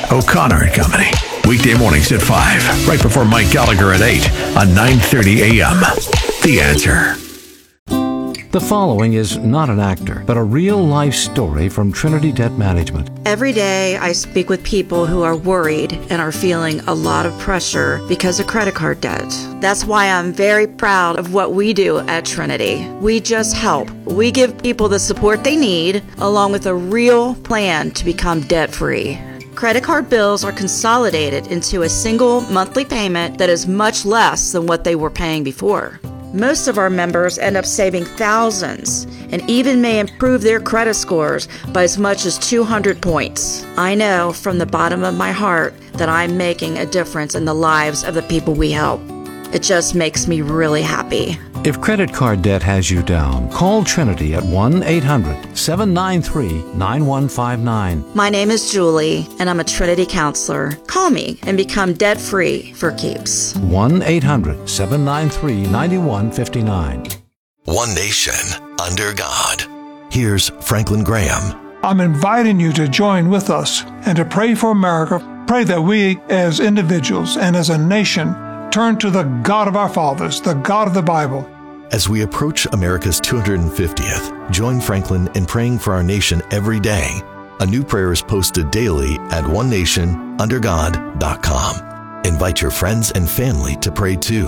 O'Connor and Company. Weekday mornings at 5, right before Mike Gallagher at 8 on 9:30 a.m. The Answer. The following is not an actor, but a real-life story from Trinity Debt Management. Every day I speak with people who are worried and are feeling a lot of pressure because of credit card debt. That's why I'm very proud of what we do at Trinity. We just help. We give people the support they need, along with a real plan to become debt-free. Credit card bills are consolidated into a single monthly payment that is much less than what they were paying before. Most of our members end up saving thousands and even may improve their credit scores by as much as 200 points. I know from the bottom of my heart that I'm making a difference in the lives of the people we help. It just makes me really happy. If credit card debt has you down, call Trinity at 1-800-793-9159. My name is Julie, and I'm a Trinity counselor. Call me and become debt-free for keeps. 1-800-793-9159. One nation under God. Here's Franklin Graham. I'm inviting you to join with us and to pray for America. Pray that we as individuals and as a nation turn to the God of our fathers, the God of the Bible. As we approach America's 250th, join Franklin in praying for our nation every day. A new prayer is posted daily at onenationundergod.com. Invite your friends and family to pray too.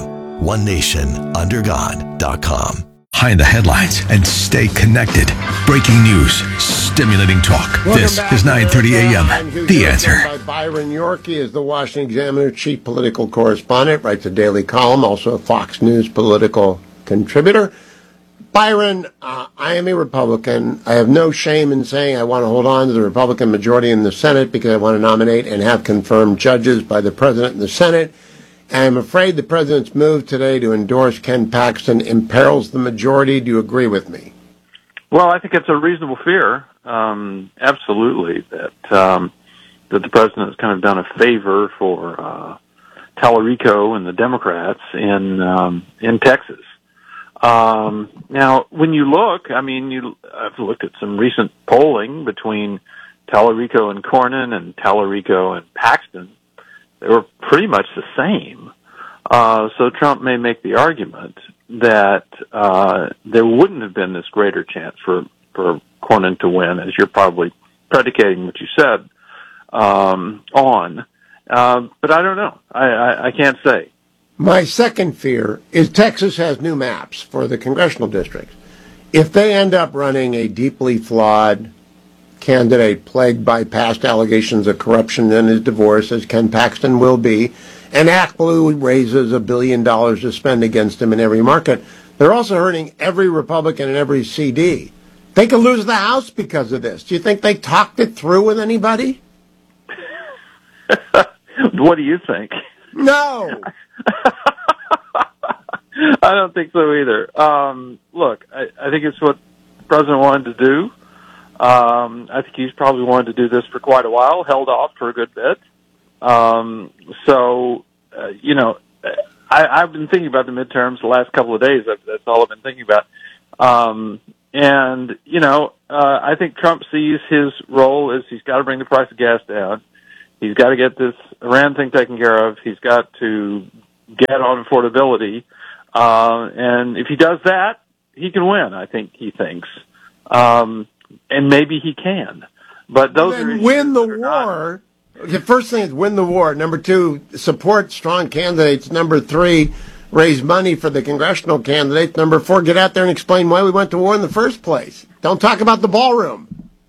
onenationundergod.com. Behind the headlines and stay connected. Breaking news, stimulating talk. This is 9:30 a.m. The Answer. By Byron Yorkie is the Washington Examiner chief political correspondent, writes a daily column, also a Fox News political contributor. Byron, I am a Republican. I have no shame in saying I want to hold on to the Republican majority in the Senate because I want to nominate and have confirmed judges by the president in the Senate. I'm afraid the president's move today to endorse Ken Paxton imperils the majority. Do you agree with me? Well, I think it's a reasonable fear, absolutely, that the president has kind of done a favor for Tallarico and the Democrats in Texas. Now, when you look, I've looked at some recent polling between Tallarico and Cornyn and Tallarico and Paxton. They were pretty much the same. So Trump may make the argument that there wouldn't have been this greater chance for Cornyn to win, as you're probably predicating what you said on. But I don't know. I can't say. My second fear is Texas has new maps for the congressional districts. If they end up running a deeply flawed candidate plagued by past allegations of corruption and his divorce, as Ken Paxton will be, and ActBlue raises $1 billion to spend against him in every market, they're also hurting every Republican and every CD. They could lose the House because of this. Do you think they talked it through with anybody? What do you think? No. I don't think so either. Look, I think it's what the president wanted to do. I think he's probably wanted to do this for quite a while, held off for a good bit. I've been thinking about the midterms the last couple of days. That's all I've been thinking about. I think Trump sees his role as he's got to bring the price of gas down. He's got to get this Iran thing taken care of. He's got to get on affordability. And if he does that, he can win, I think he thinks. And maybe he can. But those are win the war. The first thing is win the war. Number two, support strong candidates. Number three, raise money for the congressional candidates. Number four, get out there and explain why we went to war in the first place. Don't talk about the ballroom.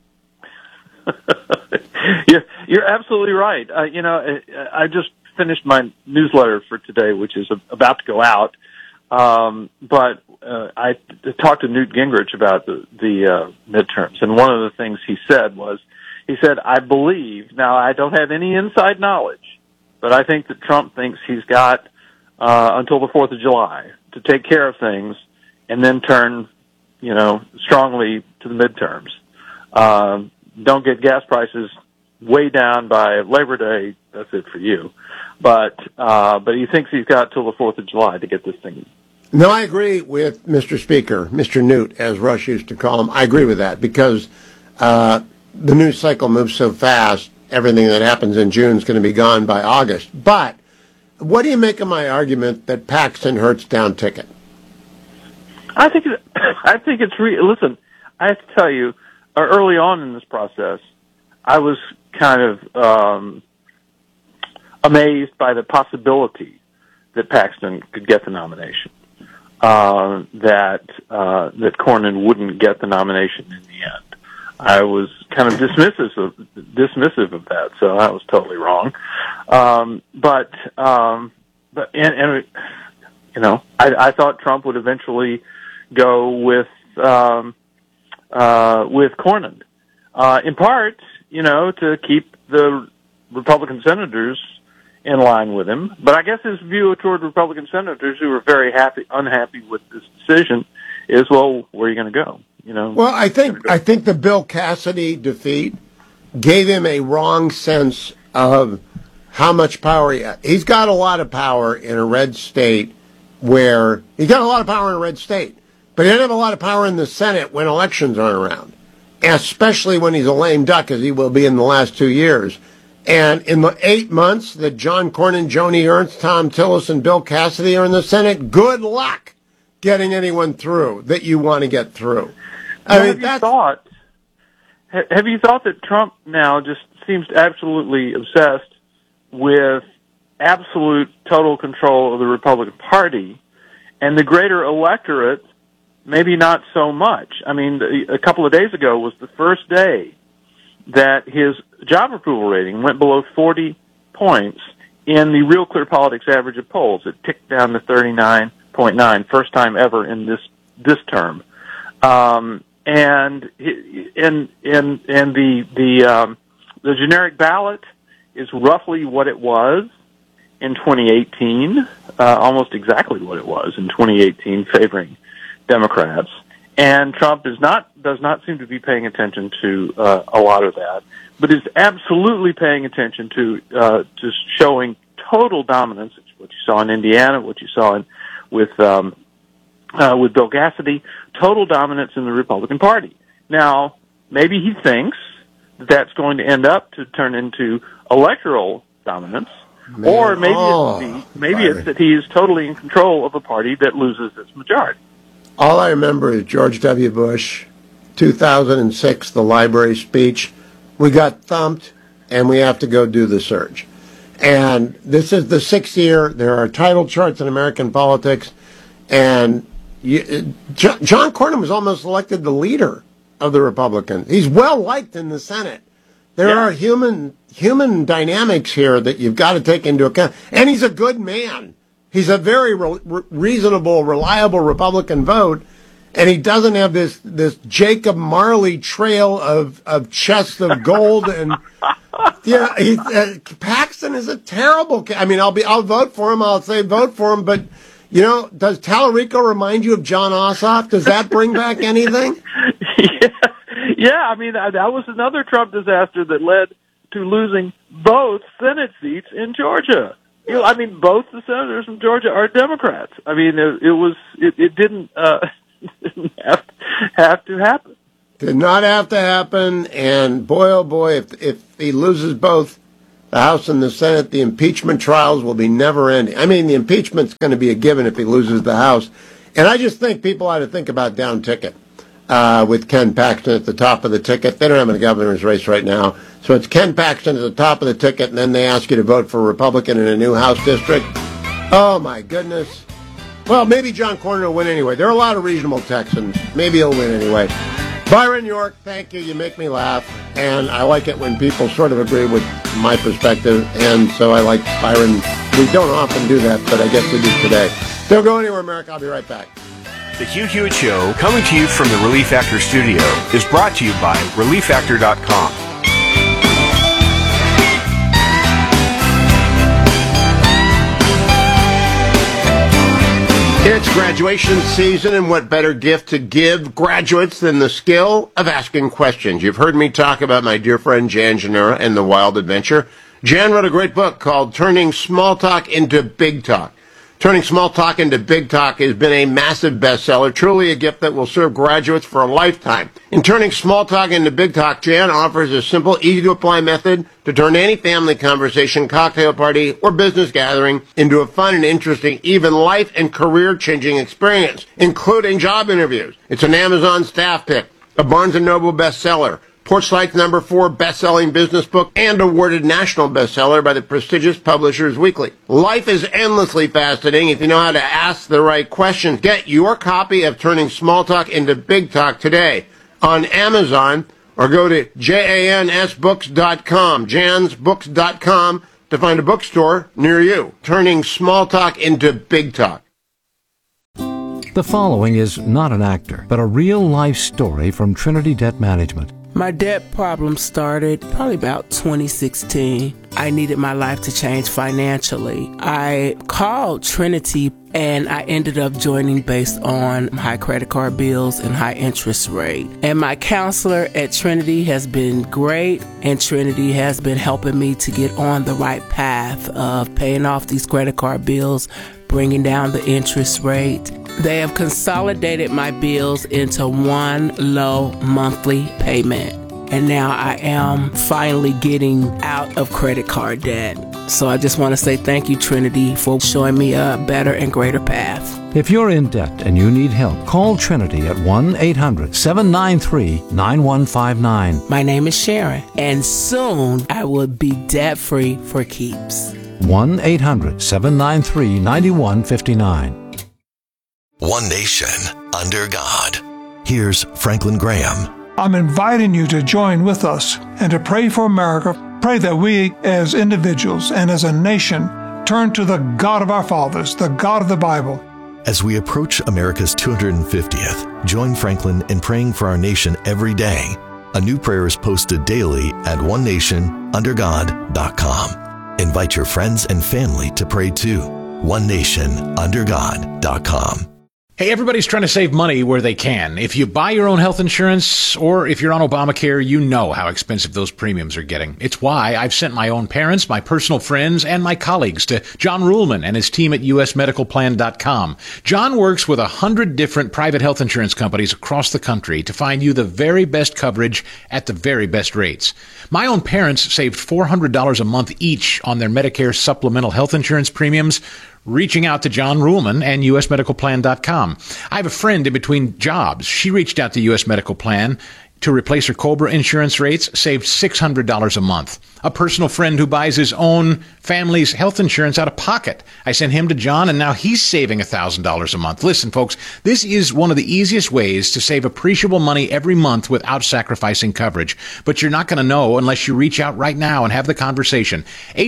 You're absolutely right. I just finished my newsletter for today, which is about to go out. But I talked to Newt Gingrich about the midterms, and one of the things he said, I believe, now I don't have any inside knowledge, but I think that Trump thinks he's got until the 4th of July to take care of things and then turn, strongly to the midterms. Don't get gas prices way down by Labor Day, that's it for you. But he thinks he's got till the 4th of July to get this thing. No, I agree with Mr. Speaker, Mr. Newt, as Rush used to call him. I agree with that because the news cycle moves so fast, everything that happens in June is going to be gone by August. But what do you make of my argument that Paxton hurts down ticket? I think it's listen, I have to tell you, early on in this process, I was kind of amazed by the possibility that Paxton could get the nomination. That Cornyn wouldn't get the nomination in the end. I was kind of dismissive of that, so I was totally wrong. But I thought Trump would eventually go with Cornyn, in part, to keep the Republican senators in line with him. But I guess his view toward Republican senators who are very unhappy with this decision is, well, where are you going to go? Well, I think the Bill Cassidy defeat gave him a wrong sense of how much power he had. He's got a lot of power in a red state but he doesn't have a lot of power in the Senate when elections aren't around, especially when he's a lame duck, as he will be in the last 2 years. And in the 8 months that John Cornyn, Joni Ernst, Tom Tillis, and Bill Cassidy are in the Senate, good luck getting anyone through that you want to get through. Have you thought that Trump now just seems absolutely obsessed with absolute total control of the Republican Party, and the greater electorate maybe not so much? I mean, a couple of days ago was the first day that his job approval rating went below 40 points in the Real Clear Politics average of polls. It ticked down to 39.9, first time ever in this term. And the generic ballot is roughly what it was in 2018, almost exactly what it was in 2018, favoring Democrats. And Trump does not seem to be paying attention to a lot of that, but is absolutely paying attention to just showing total dominance. It's what you saw in Indiana, what you saw with Bill Cassidy, total dominance in the Republican Party. Now, maybe he thinks that's going to end up to turn into electoral dominance, or maybe it's that he is totally in control of a party that loses its majority. All I remember is George W. Bush, 2006, the library speech. We got thumped, and we have to go do the surge. And this is the 6th year. There are title charts in American politics, and John Cornyn was almost elected the leader of the Republicans. He's well liked in the Senate. There are human dynamics here that you've got to take into account. And he's a good man. He's a very reasonable, reliable Republican vote, and he doesn't have this Jacob Marley trail of chests of gold. And Paxton is a terrible. I'll vote for him. I'll say vote for him, but. Does Tallarico remind you of John Ossoff? Does that bring back anything? Yeah. That was another Trump disaster that led to losing both Senate seats in Georgia. Both the senators from Georgia are Democrats. It didn't have to happen. Did not have to happen. And boy, oh boy, if he loses both the House and the Senate, the impeachment trials will be never ending. The impeachment's going to be a given if he loses the House. And I just think people ought to think about down ticket with Ken Paxton at the top of the ticket. They don't have a governor's race right now. So it's Ken Paxton at the top of the ticket, and then they ask you to vote for a Republican in a new House district. Oh, my goodness. Well, maybe John Cornyn will win anyway. There are a lot of reasonable Texans. Maybe he'll win anyway. Byron York, thank you. You make me laugh. And I like it when people sort of agree with my perspective. And so I like Byron. We don't often do that, but I guess we do today. Don't go anywhere, America. I'll be right back. The Hugh Hewitt Show, coming to you from the Relief Factor studio, is brought to you by ReliefFactor.com. It's graduation season, and what better gift to give graduates than the skill of asking questions? You've heard me talk about my dear friend Jan Janura and the Wild Adventure. Jan wrote a great book called Turning Small Talk into Big Talk. Turning Small Talk into Big Talk has been a massive bestseller, truly a gift that will serve graduates for a lifetime. In Turning Small Talk into Big Talk, Jan offers a simple, easy-to-apply method to turn any family conversation, cocktail party, or business gathering into a fun and interesting, even life and career-changing experience, including job interviews. It's an Amazon staff pick, a Barnes & Noble bestseller, Porchlight's #4 best-selling business book, and awarded national bestseller by the prestigious Publishers Weekly. Life is endlessly fascinating if you know how to ask the right questions. Get your copy of Turning Small Talk into Big Talk today on Amazon, or go to jansbooks.com, jansbooks.com, to find a bookstore near you. Turning Small Talk into Big Talk. The following is not an actor, but a real-life story from Trinity Debt Management. My debt problem started probably about 2016. I needed my life to change financially. I called Trinity and I ended up joining based on high credit card bills and high interest rate. And my counselor at Trinity has been great, and Trinity has been helping me to get on the right path of paying off these credit card bills, bringing down the interest rate. They have consolidated my bills into one low monthly payment. And now I am finally getting out of credit card debt. So I just want to say thank you, Trinity, for showing me a better and greater path. If you're in debt and you need help, call Trinity at 1-800-793-9159. My name is Sharon, and soon I will be debt-free for keeps. 1-800-793-9159. One nation under God. Here's Franklin Graham. I'm inviting you to join with us and to pray for America. Pray that we as individuals and as a nation turn to the God of our fathers, the God of the Bible. As we approach America's 250th, join Franklin in praying for our nation every day. A new prayer is posted daily at onenationundergod.com. Invite your friends and family to pray too. onenationundergod.com. Hey, everybody's trying to save money where they can. If you buy your own health insurance, or if you're on Obamacare, you know how expensive those premiums are getting. It's why I've sent my own parents, my personal friends, and my colleagues to John Ruhlman and his team at usmedicalplan.com. John works with 100 different private health insurance companies across the country to find you the very best coverage at the very best rates. My own parents saved $400 a month each on their Medicare supplemental health insurance premiums, reaching out to John Ruhlman and usmedicalplan.com. I have a friend in between jobs. She reached out to US Medical Plan to replace her COBRA insurance rates, saved $600 a month. A personal friend who buys his own family's health insurance out of pocket. I sent him to John, and now he's saving $1,000 a month. Listen, folks, this is one of the easiest ways to save appreciable money every month without sacrificing coverage. But you're not going to know unless you reach out right now and have the conversation.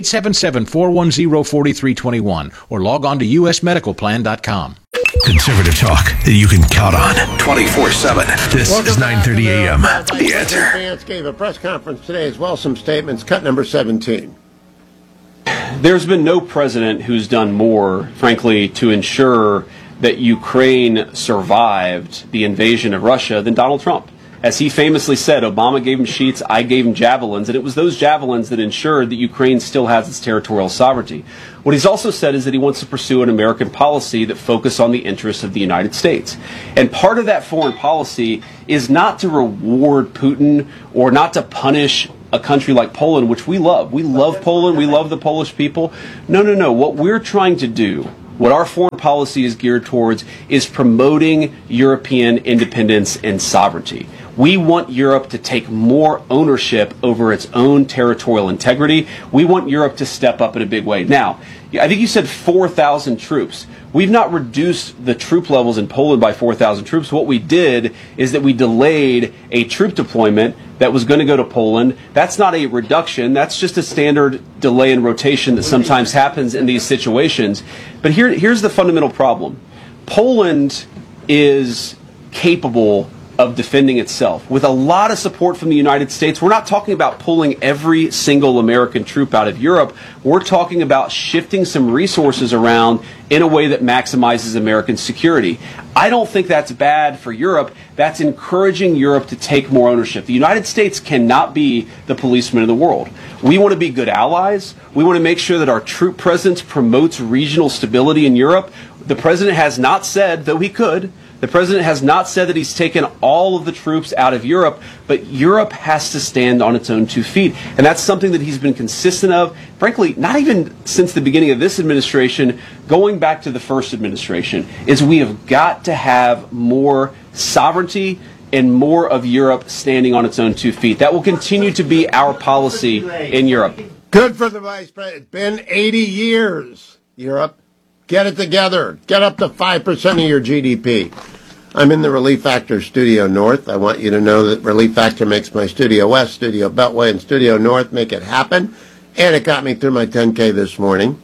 877-410-4321 or log on to usmedicalplan.com. Conservative talk that you can count on 24/7. This is 9:30 a.m. The Answer. Vance gave a press conference today as well. Some statements. Cut number 17. There's been no president who's done more, frankly, to ensure that Ukraine survived the invasion of Russia than Donald Trump. As he famously said, Obama gave him sheets, I gave him javelins, and it was those javelins that ensured that Ukraine still has its territorial sovereignty. What he's also said is that he wants to pursue an American policy that focuses on the interests of the United States. And part of that foreign policy is not to reward Putin or not to punish a country like Poland, which we love. We love Poland. We love the Polish people. No. What we're trying to do, what our foreign policy is geared towards, is promoting European independence and sovereignty. We want Europe to take more ownership over its own territorial integrity. We want Europe to step up in a big way. Now, I think you said 4,000 troops. We've not reduced the troop levels in Poland by 4,000 troops. What we did is that we delayed a troop deployment that was going to go to Poland. That's not a reduction. That's just a standard delay in rotation that sometimes happens in these situations. But here's the fundamental problem. Poland is capable of defending itself with a lot of support from the United States. We're not talking about pulling every single American troop out of Europe. We're talking about shifting some resources around in a way that maximizes American security. I don't think that's bad for Europe. That's encouraging Europe to take more ownership. The United States cannot be the policeman of the world. We want to be good allies. We want to make sure that our troop presence promotes regional stability in Europe. The president has not said, though he could, the president has not said that he's taken all of the troops out of Europe, but Europe has to stand on its own 2 feet. And that's something that he's been consistent of, frankly, not even since the beginning of this administration, going back to the first administration, is we have got to have more sovereignty and more of Europe standing on its own 2 feet. That will continue to be our policy in Europe. Good for the Vice President. It's been 80 years, Europe. Get it together. Get up to 5% of your GDP. I'm in the Relief Factor Studio North. I want you to know that Relief Factor makes my Studio West, Studio Beltway, and Studio North make it happen. And it got me through my 10K this morning.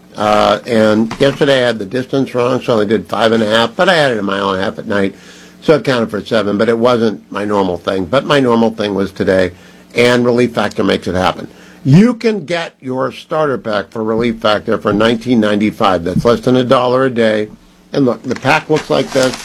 And yesterday I had the distance wrong, so I only did 5.5, but I added a mile and a half at night, so it counted for 7, but it wasn't my normal thing. But my normal thing was today, and Relief Factor makes it happen. You can get your starter pack for Relief Factor for $19.95. That's less than $1 a day. And look, the pack looks like this.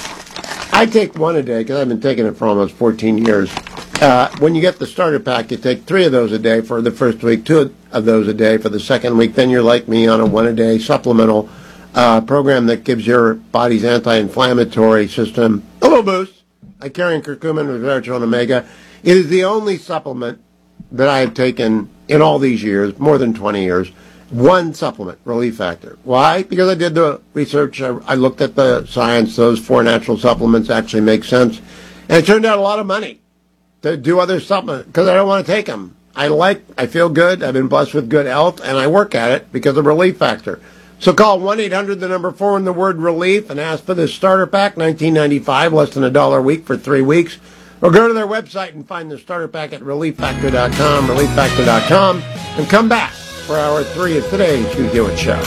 I take one a day because I've been taking it for almost 14 years. When you get the starter pack, you take 3 of those a day for the first week, 2 of those a day for the second week. Then you're like me on a 1-a-day supplemental program that gives your body's anti-inflammatory system a little boost. I carry in curcumin with resveratrol and omega. It is the only supplement that I have taken in all these years, more than 20 years, one supplement, Relief Factor. Why? Because I did the research. I looked at the science. Those 4 natural supplements actually make sense. And it turned out a lot of money to do other supplements because I don't want to take them. I feel good. I've been blessed with good health, and I work at it because of Relief Factor. So call 1-800-4 and the word relief and ask for this starter pack, $19.95, less than $1 a week for 3 weeks. Or go to their website and find the starter pack at relieffactor.com, relieffactor.com, and come back for hour 3 of today's Hugh Hewitt Show.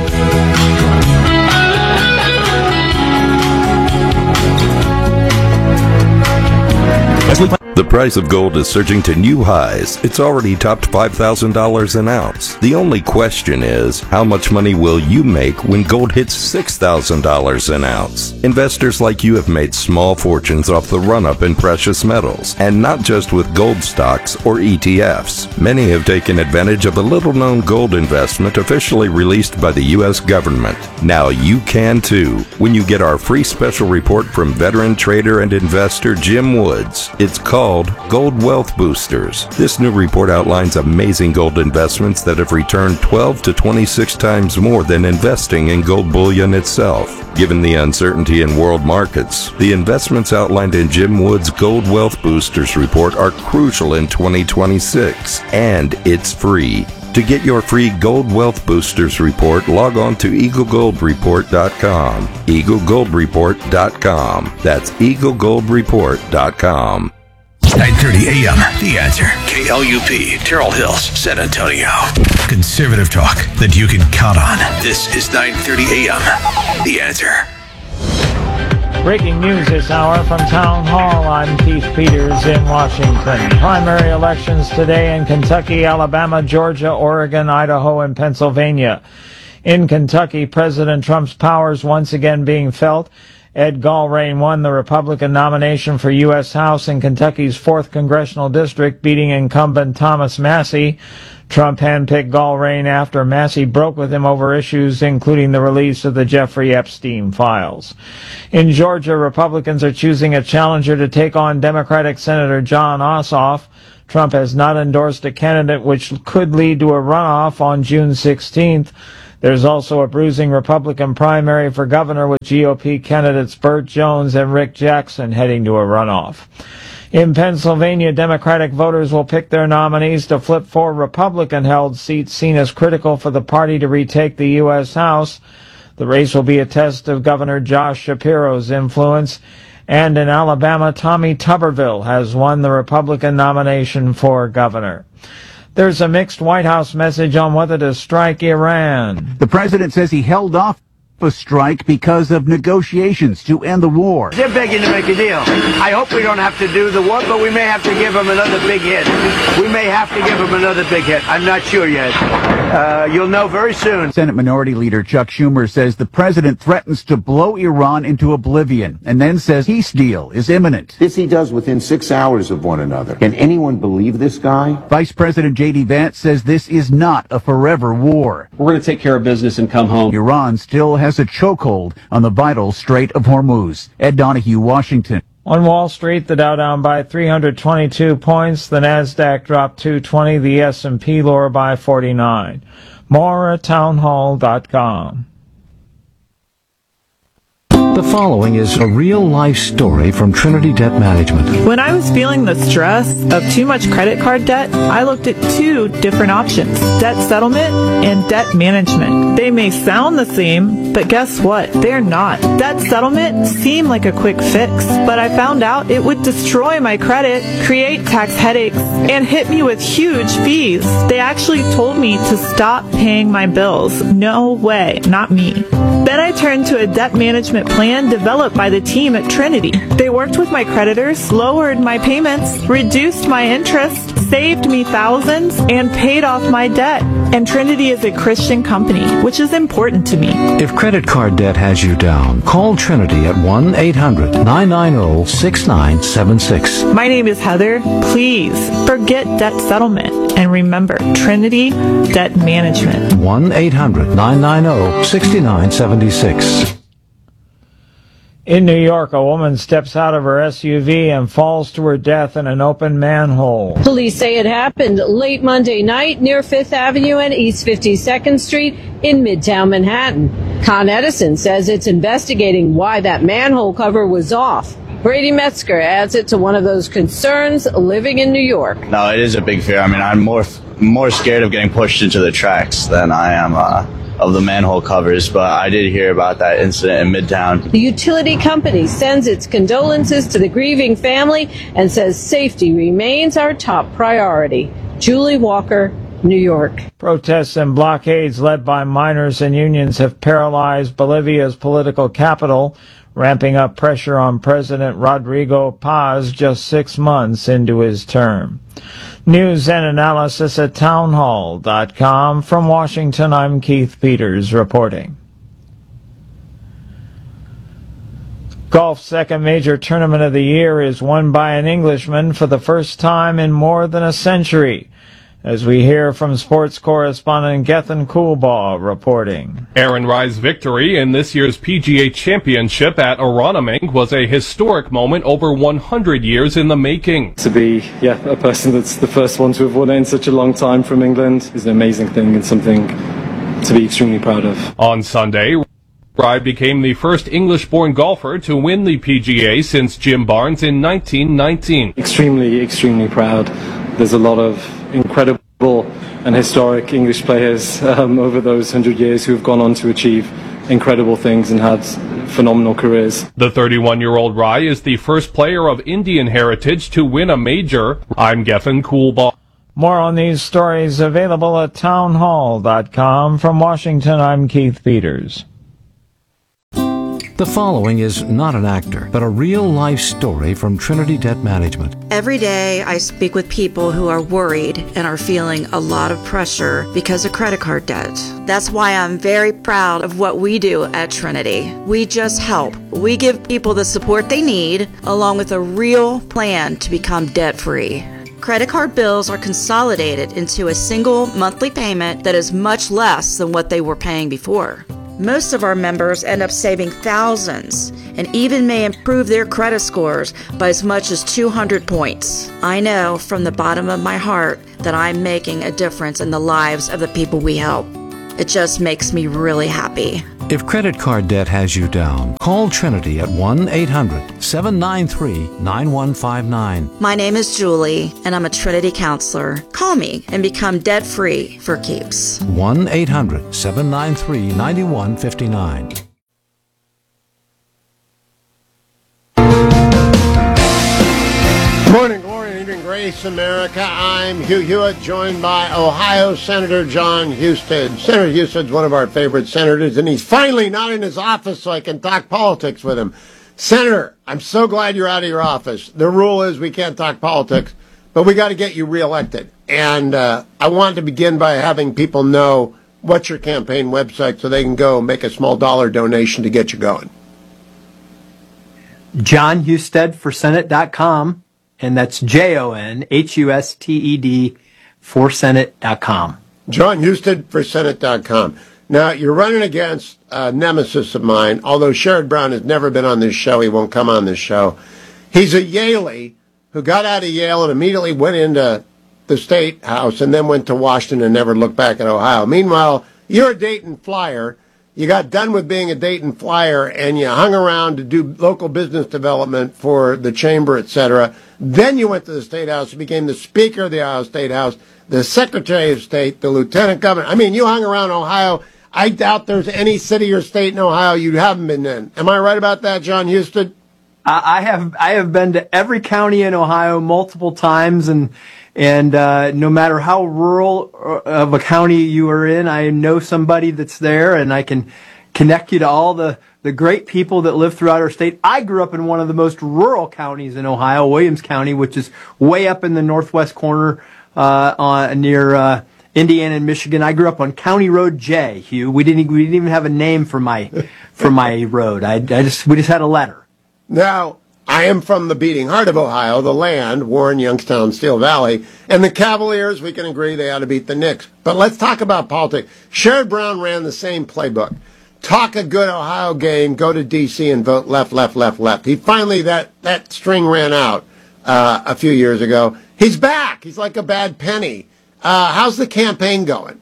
The price of gold is surging to new highs. It's already topped $5,000 an ounce. The only question is, how much money will you make when gold hits $6,000 an ounce? Investors like you have made small fortunes off the run-up in precious metals, and not just with gold stocks or ETFs. Many have taken advantage of a little-known gold investment officially released by the U.S. government. Now you can too, when you get our free special report from veteran trader and investor Jim Woods. It's called Gold Wealth Boosters. This new report outlines amazing gold investments that have returned 12 to 26 times more than investing in gold bullion itself. Given the uncertainty in world markets, the investments outlined in Jim Woods' Gold Wealth Boosters report are crucial in 2026, and it's free. To get your free Gold Wealth Boosters report, log on to EagleGoldReport.com. EagleGoldReport.com. That's EagleGoldReport.com. 9:30 a.m. The Answer. KLUP, Terrell Hills, San Antonio. Conservative talk that you can count on. This is 9:30 a.m. The Answer. Breaking news this hour from Town Hall. I'm Keith Peters in Washington. Primary elections today in Kentucky, Alabama, Georgia, Oregon, Idaho, and Pennsylvania. In Kentucky, President Trump's powers once again being felt. Ed Gallrein won the Republican nomination for U.S. House in Kentucky's 4th Congressional District, beating incumbent Thomas Massie. Trump handpicked Gallrein after Massie broke with him over issues including the release of the Jeffrey Epstein files. In Georgia, Republicans are choosing a challenger to take on Democratic Senator Jon Ossoff. Trump has not endorsed a candidate, which could lead to a runoff on June 16th. There's also a bruising Republican primary for governor with GOP candidates Burt Jones and Rick Jackson heading to a runoff. In Pennsylvania, Democratic voters will pick their nominees to flip 4 Republican-held seats seen as critical for the party to retake the U.S. House. The race will be a test of Governor Josh Shapiro's influence. And in Alabama, Tommy Tuberville has won the Republican nomination for governor. There's a mixed White House message on whether to strike Iran. The president says he held off a strike because of negotiations to end the war. They're begging to make a deal. I hope we don't have to do the work, but we may have to give them another big hit. We may have to give them another big hit. I'm not sure yet. You'll know very soon. Senate Minority Leader Chuck Schumer says the president threatens to blow Iran into oblivion and then says peace deal is imminent. This he does within 6 hours of one another. Can anyone believe this guy? Vice President J.D. Vance says this is not a forever war. We're going to take care of business and come home. Iran still has a chokehold on the vital Strait of Hormuz. Ed Donahue, Washington. On Wall Street, the Dow down by 322 points, the Nasdaq dropped 220, the S&P lower by 49. More at townhall.com. The following is a real-life story from Trinity Debt Management. When I was feeling the stress of too much credit card debt, I looked at two different options: debt settlement and debt management. They may sound the same, but guess what? They're not. Debt settlement seemed like a quick fix, but I found out it would destroy my credit, create tax headaches, and hit me with huge fees. They actually told me to stop paying my bills. No way, not me. Then I turned to a debt management plan developed by the team at Trinity. They worked with my creditors, lowered my payments, reduced my interest, saved me thousands, and paid off my debt. And Trinity is a Christian company, which is important to me. If credit card debt has you down, call Trinity at 1-800-990-6976. My name is Heather. Please forget debt settlement and remember Trinity Debt Management. 1-800-990-6976. In New York, a woman steps out of her SUV and falls to her death in an open manhole. Police say it happened late Monday night near 5th Avenue and East 52nd Street in Midtown Manhattan. Con Edison says it's investigating why that manhole cover was off. Brady Metzger adds it to one of those concerns living in New York. No, it is a big fear. I mean, I'm more scared of getting pushed into the tracks than I am of the manhole covers, but I did hear about that incident in Midtown. The utility company sends its condolences to the grieving family and says safety remains our top priority. Julie Walker, New York. Protests and blockades led by miners and unions have paralyzed Bolivia's political capital, ramping up pressure on President Rodrigo Paz just 6 months into his term. News and analysis at townhall.com. From Washington, I'm Keith Peters reporting. Golf's second major tournament of the year is won by an Englishman for the first time in more than a century, as we hear from sports correspondent Gethin Coolbaugh reporting. Aaron Rye's victory in this year's PGA Championship at Aronimink was a historic moment over 100 years in the making. To be, a person that's the first one to have won it in such a long time from England is an amazing thing and something to be extremely proud of. On Sunday, Rye became the first English-born golfer to win the PGA since Jim Barnes in 1919. Extremely proud. There's a lot of incredible and historic English players over those 100 years who have gone on to achieve incredible things and had phenomenal careers. The 31-year-old Rye is the first player of Indian heritage to win a major. I'm Gethin Coolbaugh. More on these stories available at townhall.com. From Washington, I'm Keith Peters. The following is not an actor, but a real-life story from Trinity Debt Management. Every day I speak with people who are worried and are feeling a lot of pressure because of credit card debt. That's why I'm very proud of what we do at Trinity. We just help. We give people the support they need, along with a real plan to become debt-free. Credit card bills are consolidated into a single monthly payment that is much less than what they were paying before. Most of our members end up saving thousands and even may improve their credit scores by as much as 200 points. I know from the bottom of my heart that I'm making a difference in the lives of the people we help. It just makes me really happy. If credit card debt has you down, call Trinity at 1-800-793-9159. My name is Julie, and I'm a Trinity counselor. Call me and become debt-free for keeps. 1-800-793-9159. Morning, glory and evening Grace America. I'm Hugh Hewitt, joined by Ohio Senator Jon Husted. Senator Husted's one of our favorite senators, and he's finally not in his office so I can talk politics with him. Senator, I'm so glad you're out of your office. The rule is we can't talk politics, but we got to get you reelected. And I want to begin by having people know what's your campaign website so they can go make a small dollar donation to get you going. JonHusted4Senate.com, and that's JONHUSTED for Senate.com. JonHusted4Senate.com. Now, you're running against a nemesis of mine, although Sherrod Brown has never been on this show. He won't come on this show. He's a Yalie who got out of Yale and immediately went into the State House and then went to Washington and never looked back at Ohio. Meanwhile, you're a Dayton Flyer. You got done with being a Dayton Flyer and you hung around to do local business development for the chamber, etc. Then you went to the State House. You became the Speaker of the Ohio State House, the Secretary of State, the Lieutenant Governor. I mean, you hung around Ohio. I doubt there's any city or state in Ohio you haven't been in. Am I right about that, Jon Husted? I have been to every county in Ohio multiple times, and no matter how rural of a county you are in, I know somebody that's there, and I can connect you to all the great people that live throughout our state. I grew up in one of the most rural counties in Ohio, Williams County, which is way up in the northwest corner near Indiana and Michigan. I grew up on County Road J, Hugh. We didn't even have a name for my road. We just had a letter. Now, I am from the beating heart of Ohio, the land, Warren, Youngstown, Steel Valley, and the Cavaliers, we can agree they ought to beat the Knicks. But let's talk about politics. Sherrod Brown ran the same playbook. Talk a good Ohio game, go to D.C. and vote left, left, left, left. He finally, that string ran out a few years ago. He's back. He's like a bad penny. How's the campaign going?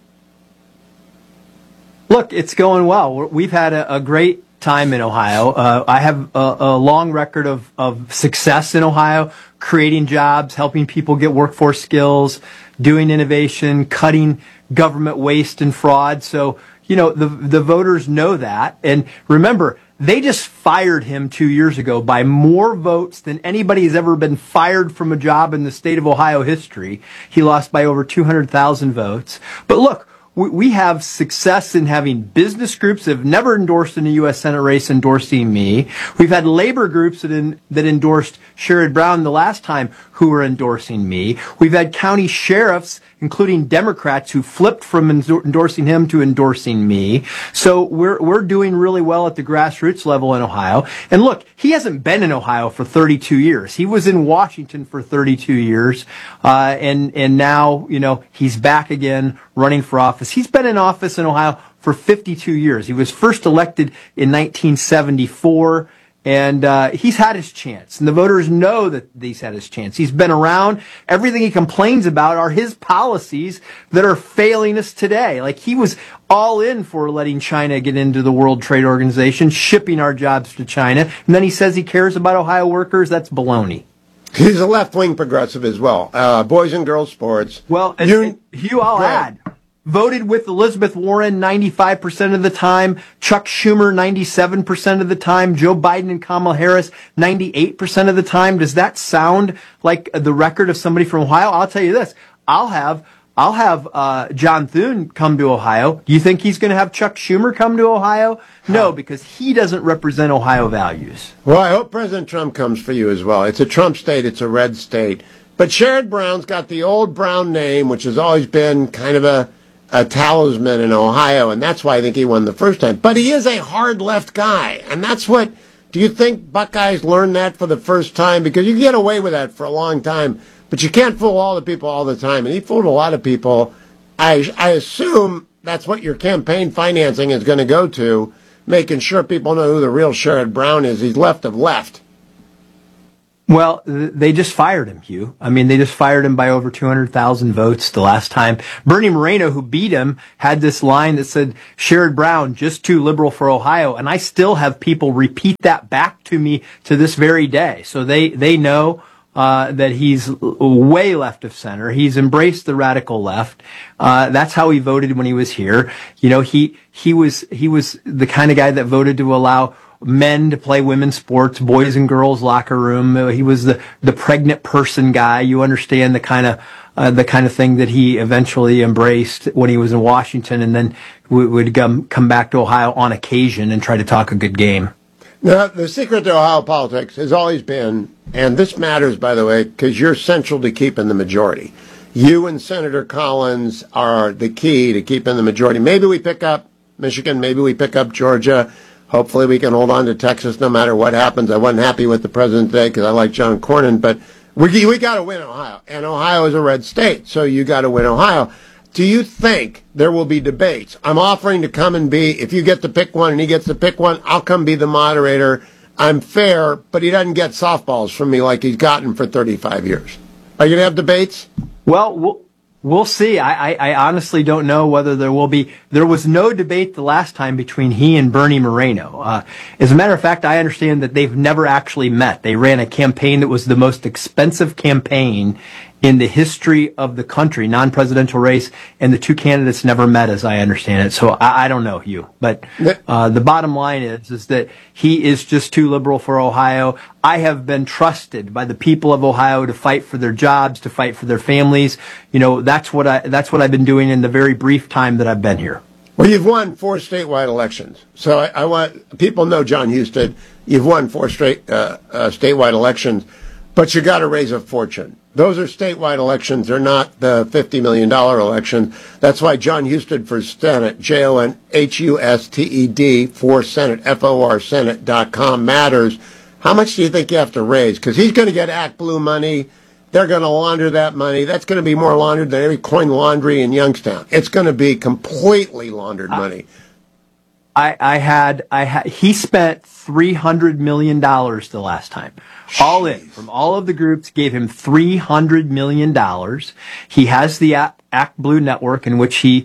Look, it's going well. We've had a great time in Ohio. I have a long record of success in Ohio, creating jobs, helping people get workforce skills, doing innovation, cutting government waste and fraud. So, the voters know that. And remember, they just fired him 2 years ago by more votes than anybody has ever been fired from a job in the state of Ohio history. He lost by over 200,000 votes. But look, we have success in having business groups that have never endorsed in a U.S. Senate race endorsing me. We've had labor groups that endorsed Sherrod Brown the last time who were endorsing me. We've had county sheriffs, including Democrats, who flipped from endorsing him to endorsing me. So we're doing really well at the grassroots level in Ohio. And look, he hasn't been in Ohio for 32 years. He was in Washington for 32 years. And now, he's back again running for office. He's been in office in Ohio for 52 years. He was first elected in 1974. And he's had his chance, and the voters know that he's had his chance. He's been around. Everything he complains about are his policies that are failing us today. Like, he was all in for letting China get into the World Trade Organization, shipping our jobs to China, and then he says he cares about Ohio workers. That's baloney. He's a left-wing progressive as well. Boys and girls sports. Well, Hugh, I'll add. Voted with Elizabeth Warren 95% of the time, Chuck Schumer 97% of the time, Joe Biden and Kamala Harris 98% of the time. Does that sound like the record of somebody from Ohio? I'll tell you this. I'll have John Thune come to Ohio. Do you think he's going to have Chuck Schumer come to Ohio? No, because he doesn't represent Ohio values. Well, I hope President Trump comes for you as well. It's a Trump state. It's a red state. But Sherrod Brown's got the old Brown name, which has always been kind of a talisman in Ohio, and that's why I think he won the first time. But he is a hard left guy, and that's what, do you think Buckeyes learned that for the first time? Because you get away with that for a long time, but you can't fool all the people all the time, and he fooled a lot of people. I assume that's what your campaign financing is going to go to, making sure people know who the real Sherrod Brown is. He's left of left. Well, they just fired him, Hugh. I mean, they just fired him by over 200,000 votes the last time. Bernie Moreno, who beat him, had this line that said, Sherrod Brown, just too liberal for Ohio. And I still have people repeat that back to me to this very day. So they know that he's way left of center. He's embraced the radical left. That's how he voted when he was here. He was the kind of guy that voted to allow men to play women's sports, boys and girls locker room. He was the pregnant person guy. You understand the kind of thing that he eventually embraced when he was in Washington, and then would come back to Ohio on occasion and try to talk a good game. Now, the secret to Ohio politics has always been, and this matters, by the way, because you're central to keeping the majority. You and Senator Collins are the key to keeping the majority. Maybe we pick up Michigan, maybe we pick up Georgia. Hopefully we can hold on to Texas no matter what happens. I wasn't happy with the president today because I like John Cornyn, but we got to win Ohio. And Ohio is a red state, so you got to win Ohio. Do you think there will be debates? I'm offering to come and be, if you get to pick one and he gets to pick one, I'll come be the moderator. I'm fair, but he doesn't get softballs from me like he's gotten for 35 years. Are you going to have debates? Well, we'll see. I honestly don't know whether there will be. There was no debate the last time between he and Bernie Moreno. As a matter of fact, I understand that they've never actually met. They ran a campaign that was the most expensive campaign in the history of the country, non-presidential race, and the two candidates never met, as I understand it. So I don't know, Hugh. But the bottom line is that he is just too liberal for Ohio. I have been trusted by the people of Ohio to fight for their jobs, to fight for their families. You know, that's what I've been doing in the very brief time that I've been here. Well, you've won 4 statewide elections. So I want people know, John Husted, you've won 4 statewide elections, but you got to raise a fortune. Those are statewide elections. They're not the $50 million elections. That's why John Husted for Senate, JONHUSTED for Senate, FOR Senate.com matters. How much do you think you have to raise? Because he's going to get Act Blue money. They're going to launder that money. That's going to be more laundered than every coin laundry in Youngstown. It's going to be completely laundered money. He spent $300 million the last time. All in, from all of the groups, gave him $300 million. He has the Act Blue network in which he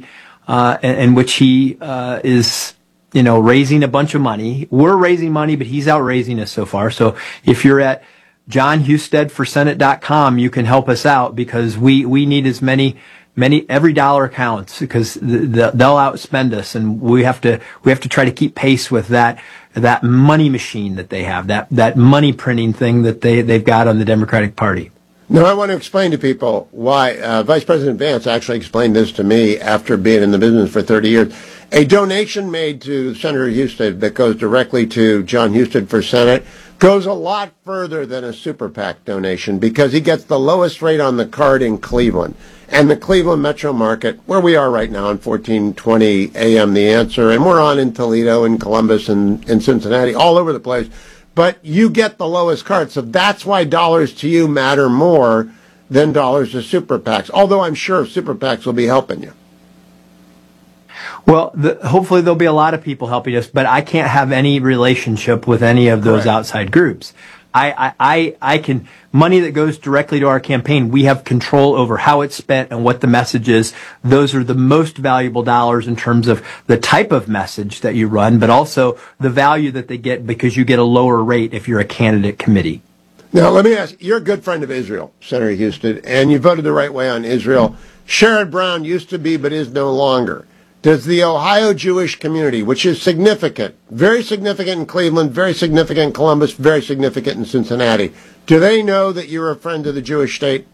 is, raising a bunch of money. We're raising money, but he's outraising us so far. So if you're at JohnHustedForSenate.com, you can help us out because we need as many, every dollar counts because they'll outspend us, and we have to try to keep pace with that money machine that they have, that money printing thing that they've got on the Democratic Party. Now, I want to explain to people why Vice President Vance actually explained this to me after being in the business for 30 years. A donation made to Senator Husted that goes directly to John Husted for Senate goes a lot further than a super PAC donation because he gets the lowest rate on the card in Cleveland. And the Cleveland metro market, where we are right now on 1420 AM The Answer, and we're on in Toledo and Columbus and Cincinnati, all over the place. But you get the lowest card, so that's why dollars to you matter more than dollars to super PACs, although I'm sure super PACs will be helping you. Well, hopefully there'll be a lot of people helping us, but I can't have any relationship with any of those outside groups. I can, money that goes directly to our campaign, we have control over how it's spent and what the message is. Those are the most valuable dollars in terms of the type of message that you run, but also the value that they get because you get a lower rate if you're a candidate committee. Now, let me ask, you're a good friend of Israel, Senator Husted, and you voted the right way on Israel. Sherrod Brown used to be, but is no longer. Does the Ohio Jewish community, which is significant, very significant in Cleveland, very significant in Columbus, very significant in Cincinnati, do they know that you're a friend of the Jewish state?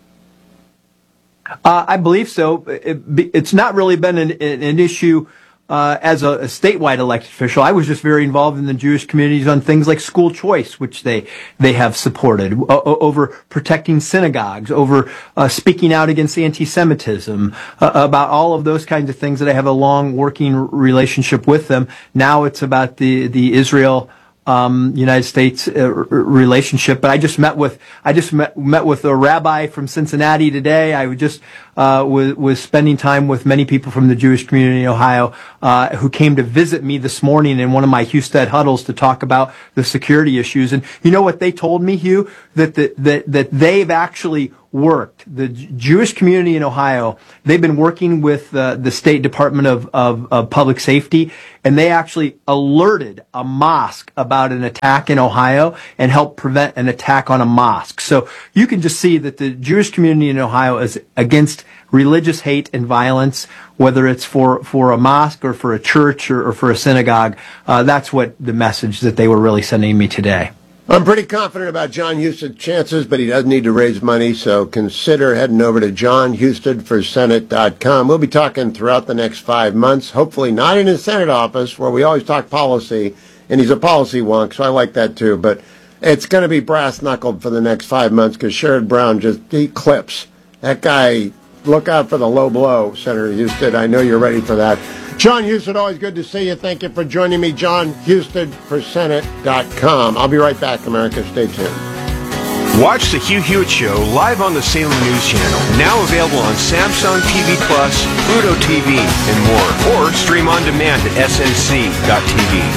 I believe so. It's not really been an issue as a statewide elected official. I was just very involved in the Jewish communities on things like school choice, which they have supported, over protecting synagogues, over speaking out against anti-Semitism, about all of those kinds of things that I have a long working relationship with them. Now it's about the Israel United States relationship. But I just met with a rabbi from Cincinnati today. I just was spending time with many people from the Jewish community in Ohio who came to visit me this morning in one of my Husted huddles to talk about the security issues. And you know what they told me, Hugh? That they've actually worked. The Jewish community in Ohio, they've been working with the State Department of Public Safety, and they actually alerted a mosque about an attack in Ohio and helped prevent an attack on a mosque. So you can just see that the Jewish community in Ohio is against religious hate and violence, whether it's for a mosque or for a church or for a synagogue. That's what the message that they were really sending me today. I'm pretty confident about John Huston's chances, but he does need to raise money, so consider heading over to johnhustonforsenate.com. We'll be talking throughout the next 5 months, hopefully not in his Senate office, where we always talk policy, and he's a policy wonk, so I like that too, but it's going to be brass-knuckled for the next 5 months, because Sherrod Brown he clips. That guy, look out for the low blow, Senator Huston. I know you're ready for that. John Huston, always good to see you. Thank you for joining me. JohnHustonforSenate.com. I'll be right back, America. Stay tuned. Watch the Hugh Hewitt Show live on the Salem News Channel. Now available on Samsung TV Plus, Pluto TV, and more. Or stream on demand at snc.tv.